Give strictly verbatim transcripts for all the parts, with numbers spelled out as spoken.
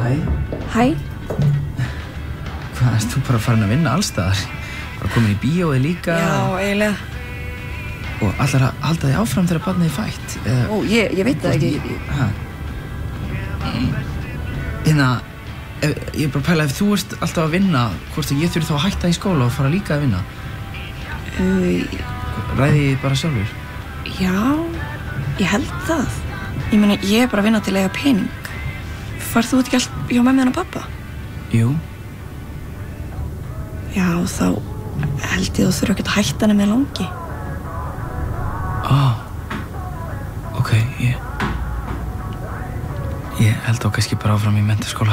Hæ. Hæ. Hvað, erst þú bara farin að vinna allstaðar? Bara komin í bíóið líka? Já, eiginlega. Og allar að halda þig áfram þegar barnið er fætt? Eða, Ó, ég, ég veit það ekki. Hæ? Hérna, ég er bara að pæla, ef þú ert alltaf að vinna, hvort ég þurfi þá að hætta í skóla og fara líka að vinna? Uh, Ræði ég bara sjálfur? Já, ég held það. Ég meina, ég er bara að vinna til að eiga pening. Farð þú ekki allt hjá mömmu og pappa? Jú. Já, þá held ég þú þurfi ekkert að hætta henni með langi. Ah, ok, ég... Ég held þá kannski bara áfram í menntaskóla.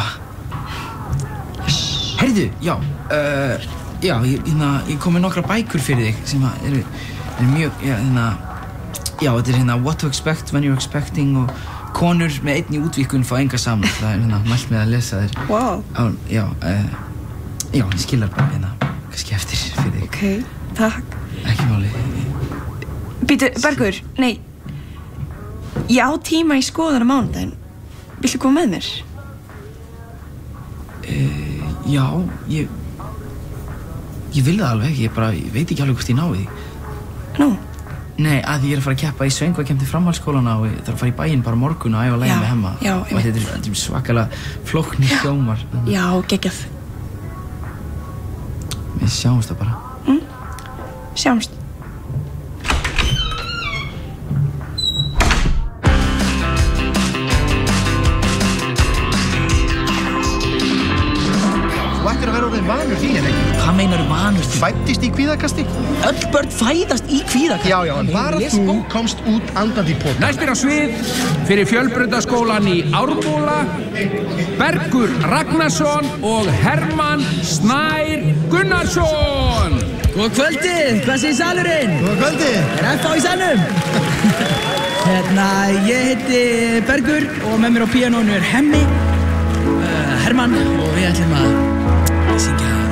Heyrðu, já, uh, já, ég, hérna, ég kom með nokkra bækur fyrir þig sem að eru, eru mjög, já, hérna, já, þetta er hérna What to Expect When You're Expecting og konur með einni útvíkun fá enga saman. Það er hérna mælt með að lesa þér. Wow. Á, já, uh, já, ég skilar bara hérna, kannski eftir fyrir þig. Ok, takk. Ekki máli. Býtu, Bergur, nei, ég á tíma í skoðun á mánudaginn. Viltu koma með mér? Uh, já, ég... Ég vil það alveg, ég bara, ég veit ekki alveg hvort ég ná því. Nú? Nei, að ég er að fara að keppa í söngvakeppni framhaldsskólana og ég þarf að fara í bæinn bara morgun og æfa lagið með Hemma. Já, og þetta er, þetta er svakalega flóknir hljómar. Já, geggjað. Við sjáumst það bara. Mm. Sjáumst. Þú ættir að vera orðin vanur því, en ekki? Hvað meinar þú vanur því? Fæddist í kvíðakasti? Öll börn fæðast í kvíðakasti. Já, já, en bara þú komst út andandi í póka. Næstir á svið fyrir Fjölbrautaskólann í Árbóla, Bergur Ragnarsson og Hermann Snær Gunnarsson. Góða kvöldið, hvað segir salurinn? Góða kvöldið. Er F á í salnum? Hérna, ég heiti Bergur og með mér á píanónu er Hemmi, uh, Hermann og við ætlum að syngja